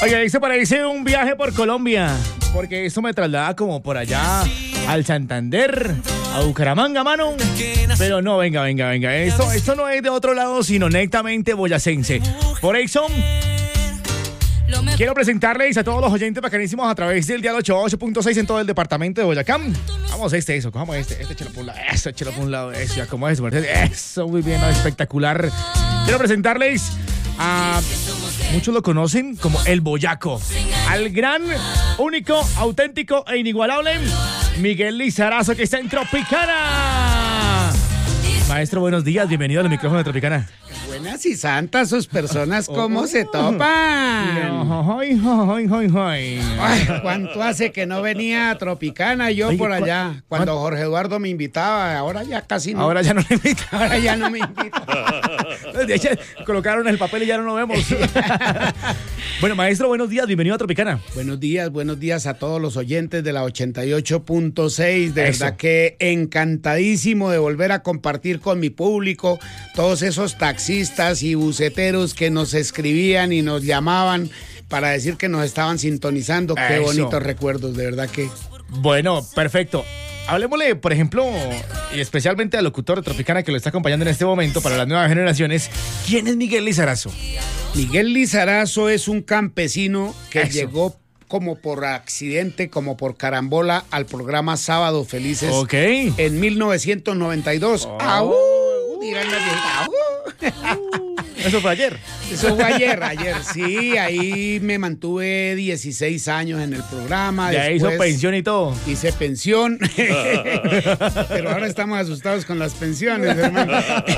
Oye, eso parece un viaje por Colombia, porque eso me traslada como por allá al Santander, a Bucaramanga, mano. Pero no, venga. Esto no es de otro lado, sino netamente boyacense. Por eso, quiero presentarles a todos los oyentes bacanísimos a través del dial 88.6 en todo el departamento de Boyacá. Vamos, cojamos este échalo por un lado, échalo por un lado, eso, ya como eso, muy bien, espectacular. Quiero presentarles a... Muchos lo conocen como el Boyaco, al gran, único, auténtico e inigualable Miguel Lizarazo, que está en Tropicana. Maestro, buenos días, bienvenido al micrófono de Tropicana. Buenas y santas sus personas, ¿cómo se topan? Ay, ¿cuánto hace que no venía a Tropicana yo? Oye, por allá? Cuando Jorge Eduardo me invitaba, ahora ya casi no. Ahora ya no me invita. Ahora ya no me invita. Colocaron el papel y ya no lo vemos. Bueno, maestro, buenos días, bienvenido a Tropicana. Buenos días a todos los oyentes de la 88.6. De verdad que encantadísimo de volver a compartir con mi público, todos esos taxistas y buceteros que nos escribían y nos llamaban para decir que nos estaban sintonizando. Qué bonitos recuerdos, de verdad que... Bueno, perfecto. Hablemosle, por ejemplo, y especialmente al locutor de Tropicana que lo está acompañando en este momento para las nuevas generaciones. ¿Quién es Miguel Lizarazo? Miguel Lizarazo es un campesino que llegó como por accidente, como por carambola, al programa Sábado Felices en 1992. Digan la viejita. Eso fue ayer. Eso fue ayer, sí, ahí me mantuve 16 años en el programa. Ya hizo pensión y todo. Hice pensión, pero ahora estamos asustados con las pensiones, hermano.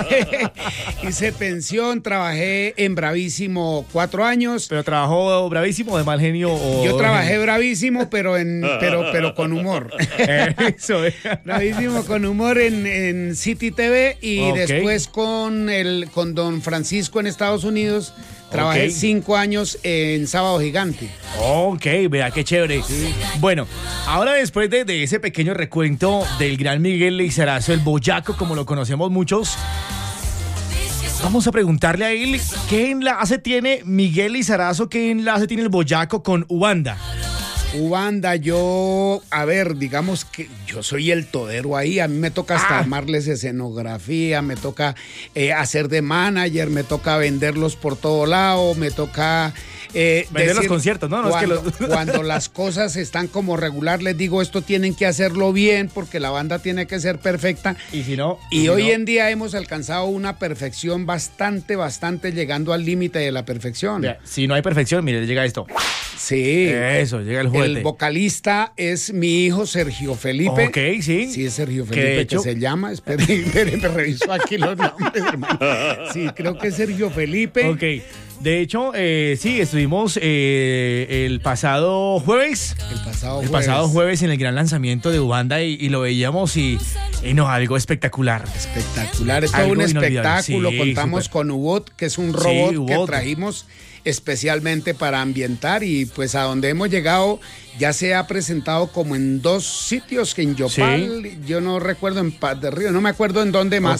Hice pensión, trabajé en Bravísimo 4 años. ¿Pero trabajó Bravísimo de mal genio o...? Yo trabajé Bravísimo, pero con humor. Eso, Bravísimo con humor en City TV y después con don Francisco en Estados Unidos. Trabajé 5 años en Sábado Gigante. Ok, vea qué chévere. Sí. Bueno, ahora después de ese pequeño recuento del gran Miguel Lizarazo, el Boyaco, como lo conocemos muchos, vamos a preguntarle a él qué enlace tiene Miguel Lizarazo, qué enlace tiene el Boyaco con Ubanda. Ubanda, digamos que yo soy el todero ahí, a mí me toca hasta armarles escenografía, me toca hacer de manager, me toca venderlos por todo lado, me toca... vender los conciertos, ¿no? Cuando las cosas están como regular, les digo, esto tienen que hacerlo bien porque la banda tiene que ser perfecta. Y si no... Y hoy en día hemos alcanzado una perfección bastante, llegando al límite de la perfección. Vea, si no hay perfección, mire, llega esto. Sí. Eso, llega el juguete. El vocalista es mi hijo Sergio Felipe. Ok, sí. Sí, es Sergio Felipe que se llama. Esperen, me reviso aquí los nombres, hermano. Sí, creo que es Sergio Felipe. Ok. De hecho, sí, estuvimos el pasado jueves. El pasado jueves en el gran lanzamiento de Ubanda y lo veíamos y no, algo espectacular. Espectacular, es todo un espectáculo. Sí, contamos con Ubot, que es un robot que trajimos especialmente para ambientar y pues a donde hemos llegado ya se ha presentado como en 2 sitios, que en Yopal, yo no recuerdo, en Paz de Río, no me acuerdo en dónde más.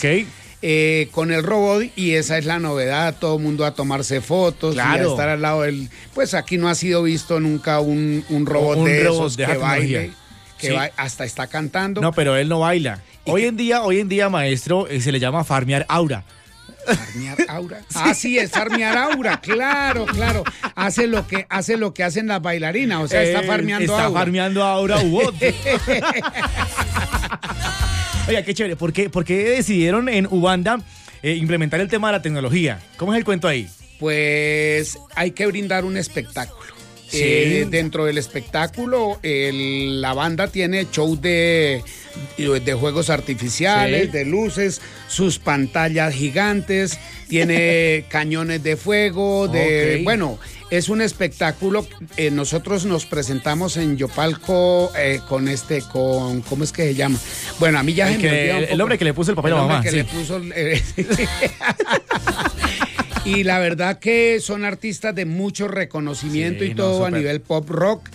Con el robot, y esa es la novedad, todo el mundo a tomarse fotos y a estar al lado del... Pues aquí no ha sido visto nunca un robot de esos que baile, hasta está cantando. No, pero él no baila. Hoy en día, maestro, se le llama farmear aura. ¿Farmear aura? Sí, es farmear aura, claro. Hace lo que hacen las bailarinas, o sea, está farmeando aura. Está farmeando aura Ubot. Oiga, qué chévere. ¿Por qué decidieron en Ubanda implementar el tema de la tecnología? ¿Cómo es el cuento ahí? Pues hay que brindar un espectáculo. Dentro del espectáculo, la banda tiene show de juegos artificiales, de luces, sus pantallas gigantes, tiene cañones de fuego, bueno, es un espectáculo. Nosotros nos presentamos en Yopalco con ¿cómo es que se llama? Bueno, a mí ya el hombre que le puso el papel a mamá. Le puso y la verdad que son artistas de mucho reconocimiento y todo a nivel pop rock,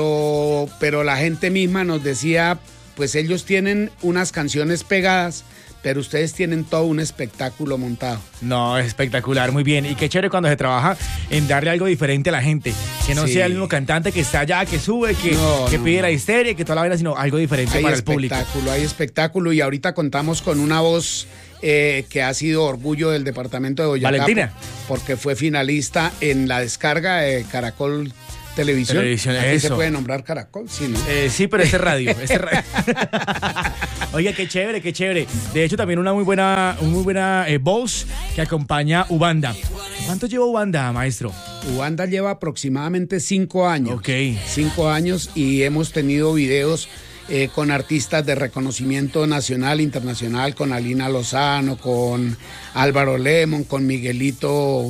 pero la gente misma nos decía, pues ellos tienen unas canciones pegadas, pero ustedes tienen todo un espectáculo montado. No, espectacular, muy bien. Y qué chévere cuando se trabaja en darle algo diferente a la gente. Que no sea el mismo cantante que está allá, que sube, que pide la histeria, que toda la vaina, sino algo diferente para el público. Hay espectáculo y ahorita contamos con una voz que ha sido orgullo del departamento de Boyacá. Valentina. Porque fue finalista en la descarga de Caracol Televisión. Aquí se puede nombrar Caracol, sí, ¿no? Sí, pero este radio. Oiga, qué chévere, qué chévere. De hecho, también una muy buena voz que acompaña Ubanda. ¿Cuánto lleva Ubanda, maestro? Ubanda lleva aproximadamente 5 años. Ok. 5 años y hemos tenido videos con artistas de reconocimiento nacional, internacional, con Alina Lozano, con Álvaro Lemon, con Miguelito...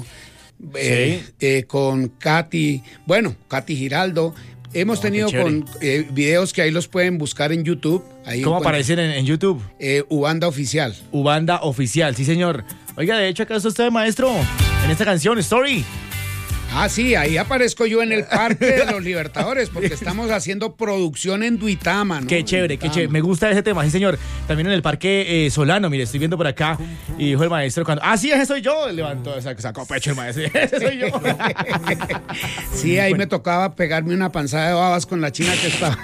con Katy Giraldo. Hemos tenido con videos que ahí los pueden buscar en YouTube. Ahí ¿cómo aparecen en YouTube? Ubanda Oficial. Ubanda Oficial, sí señor. Oiga, de hecho acá está usted, maestro, en esta canción, Story. Ah, sí, ahí aparezco yo en el Parque de los Libertadores, porque estamos haciendo producción en Duitama, ¿no? Qué chévere, qué chévere. Me gusta ese tema, sí, señor. También en el Parque Solano, mire, estoy viendo por acá. Y dijo el maestro cuando... Ah, sí, ese soy yo. Levantó, sacó pecho el maestro. Ese soy yo. Sí, ahí me tocaba pegarme una panzada de babas con la china que estaba.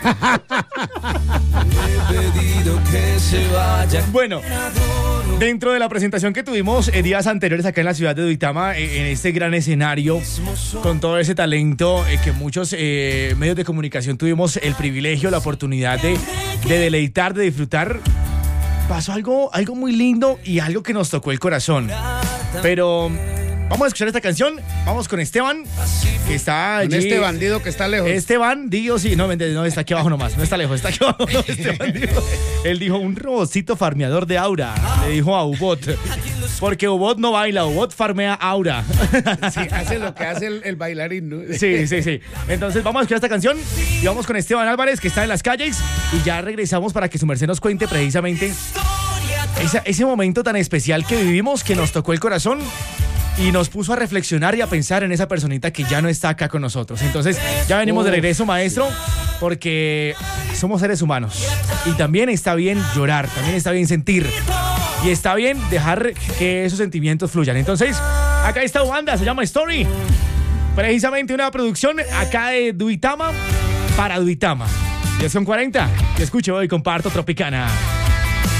He pedido que se vaya. Bueno, dentro de la presentación que tuvimos días anteriores acá en la ciudad de Duitama, en este gran escenario, con todo ese talento que muchos medios de comunicación tuvimos el privilegio, la oportunidad de deleitar, de disfrutar, pasó algo muy lindo y algo que nos tocó el corazón. Pero vamos a escuchar esta canción. Vamos con Esteban, que está allí. Con este bandido que está lejos. Esteban dijo, sí, no, está aquí abajo nomás. No está lejos, está aquí abajo. No, Esteban dijo, él dijo, un robotcito farmeador de aura. Le dijo a Ubot. Porque Ubot no baila, Ubot farmea aura. Sí, hace lo que hace el bailarín, ¿no? Sí. Entonces vamos a escuchar esta canción y vamos con Esteban Álvarez, que está en las calles, y ya regresamos para que su merced nos cuente precisamente ese momento tan especial que vivimos, que nos tocó el corazón y nos puso a reflexionar y a pensar en esa personita que ya no está acá con nosotros. Entonces ya venimos de regreso, maestro, porque somos seres humanos y también está bien llorar, también está bien sentir. Y está bien dejar que esos sentimientos fluyan. Entonces, acá está Ubanda, se llama Story. Precisamente una producción acá de Duitama para Duitama. 10:40. Te escucho hoy, comparto Tropicana.